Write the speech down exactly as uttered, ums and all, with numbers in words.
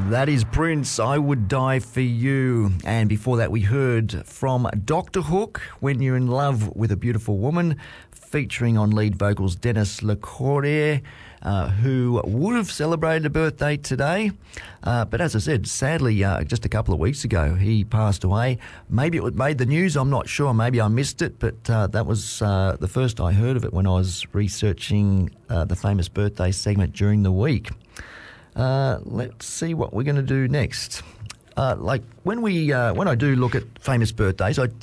That is Prince, I Would Die For You. And before that, we heard from Doctor Hook, When You're in Love with a Beautiful Woman, featuring on lead vocals Dennis LeCourtier, uh, who would have celebrated a birthday today. Uh, but as I said, sadly, uh, just a couple of weeks ago, he passed away. Maybe it made the news, I'm not sure. Maybe I missed it, but uh, that was uh, the first I heard of it when I was researching uh, the famous birthday segment during the week. Uh, let's see what we're going to do next. Uh, like when we, uh, when I do look at famous birthdays, I